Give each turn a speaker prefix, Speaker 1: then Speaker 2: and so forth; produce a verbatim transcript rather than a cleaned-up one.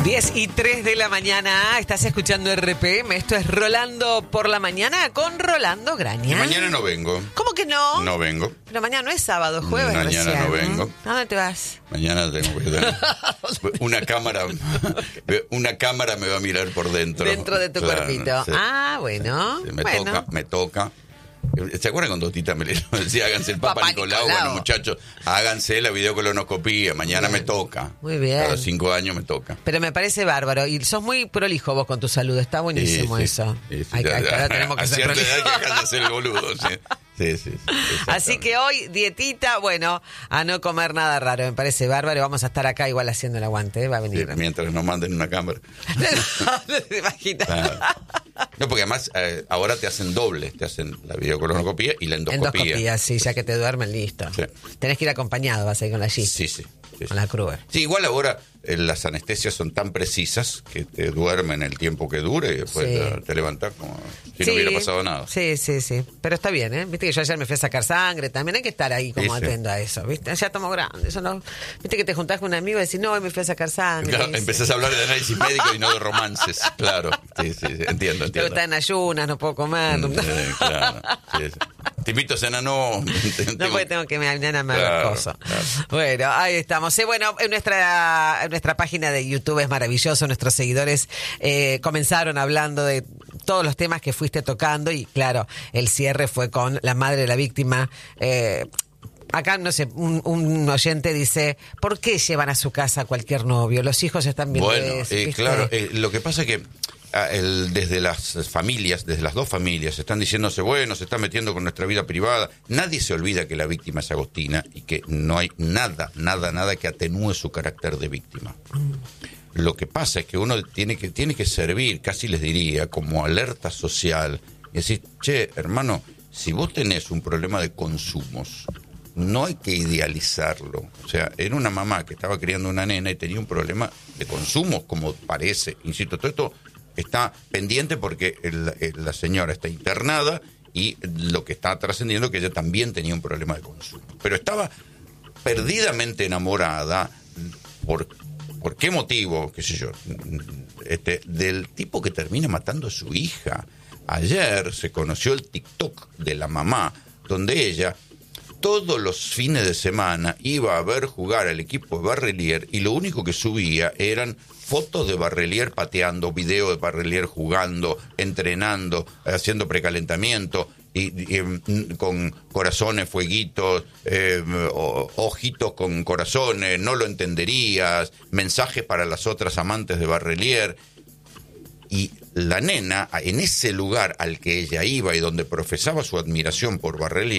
Speaker 1: diez y tres de la mañana, estás escuchando R P M, esto es Rolando por la mañana con Rolando Graña.
Speaker 2: Y mañana no vengo.
Speaker 1: ¿Cómo que no?
Speaker 2: No vengo.
Speaker 1: Pero mañana no es sábado, jueves
Speaker 2: Mañana
Speaker 1: recién.
Speaker 2: no vengo.
Speaker 1: ¿A dónde te vas?
Speaker 2: Mañana tengo que tener una cámara, una cámara me va a mirar por dentro.
Speaker 1: Dentro de tu
Speaker 2: Claro,
Speaker 1: cuerpito.
Speaker 2: sí.
Speaker 1: Ah, bueno.
Speaker 2: Sí, me
Speaker 1: bueno.
Speaker 2: toca, me toca. ¿Se acuerdan cuando Tita me decía, háganse el Papa,
Speaker 1: Papá
Speaker 2: Nicolau?
Speaker 1: Nicolau.
Speaker 2: Bueno, muchachos, háganse la videocolonoscopía. Mañana
Speaker 1: Bien.
Speaker 2: me toca.
Speaker 1: Muy bien.
Speaker 2: Cada cinco años me toca.
Speaker 1: Pero me parece bárbaro. Y sos muy prolijo vos con tu salud. Está buenísimo
Speaker 2: Sí, sí,
Speaker 1: eso.
Speaker 2: sí, sí,
Speaker 1: Ay,
Speaker 2: ya,
Speaker 1: ay,
Speaker 2: ya.
Speaker 1: ahora tenemos que
Speaker 2: A
Speaker 1: ser
Speaker 2: cierta edad
Speaker 1: prolijos.
Speaker 2: que acá de hacer el boludo, sí. Sí, sí, sí,
Speaker 1: Así que hoy, dietita, bueno, a no comer nada raro, me parece bárbaro. Vamos a estar acá igual haciendo el aguante, ¿eh? Va a
Speaker 2: Sí,
Speaker 1: venir.
Speaker 2: mientras nos manden una cámara.
Speaker 1: No te imaginas.
Speaker 2: Claro. No, porque además eh, ahora te hacen doble, te hacen la videocolonoscopía y la endoscopía.
Speaker 1: Endoscopía, sí, ya que te duermen, listo.
Speaker 2: Sí.
Speaker 1: Tenés que ir acompañado, vas a ir con la G.
Speaker 2: Sí, sí. Sí,
Speaker 1: Con la Kruger.
Speaker 2: Sí, igual ahora eh, las anestesias son tan precisas que te duermen el tiempo que dure y después
Speaker 1: Sí.
Speaker 2: te, te levantás como si
Speaker 1: Sí,
Speaker 2: no hubiera pasado nada.
Speaker 1: Sí, sí, sí. Pero está bien, ¿eh? Viste que yo ayer me fui a sacar sangre, también hay que estar ahí como
Speaker 2: Sí, sí.
Speaker 1: atento a eso, ¿viste? Ya estamos grandes, eso no. Viste que te juntás con un amigo y decís, no, hoy me fui a sacar sangre.
Speaker 2: Claro,
Speaker 1: Sí.
Speaker 2: empezás a hablar de análisis médico y no de romances. Claro, sí, sí, sí, entiendo,
Speaker 1: Yo
Speaker 2: entiendo.
Speaker 1: está en ayunas, no puedo comer.
Speaker 2: Mm, eh, claro, sí, sí. Te invito a cenar, no.
Speaker 1: No, porque tengo que mañana me hago
Speaker 2: Claro,
Speaker 1: cosas.
Speaker 2: claro.
Speaker 1: Bueno, ahí estamos. Eh, bueno, en nuestra, en nuestra página de YouTube es maravilloso. Nuestros seguidores eh, comenzaron hablando de todos los temas que fuiste tocando y claro, el cierre fue con la madre de la víctima. Eh, Acá, no sé, un, un oyente dice, ¿por qué llevan a su casa a cualquier novio? Los hijos están viendo
Speaker 2: Bueno,
Speaker 1: eso,
Speaker 2: eh,
Speaker 1: ¿viste?
Speaker 2: claro, eh, lo que pasa es que ah, el- desde las familias, desde las dos familias, están diciéndose, bueno, se está metiendo con nuestra vida privada. Nadie se olvida que la víctima es Agostina y que no hay nada, nada, nada que atenúe su carácter de víctima. Lo que pasa es que uno tiene que, tiene que servir, casi les diría, como alerta social y decir, che, hermano, si vos tenés un problema de consumos, no hay que idealizarlo. O sea, era una mamá que estaba criando una nena y tenía un problema de consumo, como parece. Insisto, todo esto está pendiente porque el- el- la señora está internada y lo que está trascendiendo es que ella también tenía un problema de consumo. Pero estaba perdidamente enamorada. ¿Por, ¿por qué motivo? ¿Qué sé yo? Este, del tipo que termina matando a su hija. Ayer se conoció el TikTok de la mamá, donde ella todos los fines de semana iba a ver jugar al equipo de Barrelier y lo único que subía eran fotos de Barrelier pateando, videos de Barrelier jugando, entrenando, haciendo precalentamiento y, y, mm, con corazones, fueguitos, eh, o- ojitos con corazones, no lo entenderías, mensajes para las otras amantes de Barrelier. Y la nena, en ese lugar al que ella iba y donde profesaba su admiración por Barrelier,